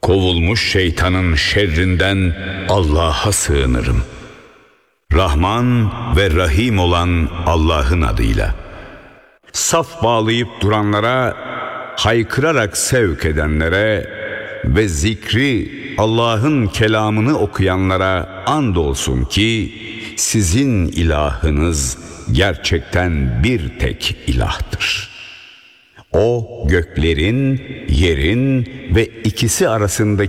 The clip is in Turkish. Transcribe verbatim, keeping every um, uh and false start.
Kovulmuş şeytanın şerrinden Allah'a sığınırım. Rahman ve Rahim olan Allah'ın adıyla. Saf bağlayıp duranlara, haykırarak sevk edenlere ve zikri, Allah'ın kelamını okuyanlara andolsun ki sizin ilahınız gerçekten bir tek ilahtır. O göklerin, yerin ve ikisi arasındaki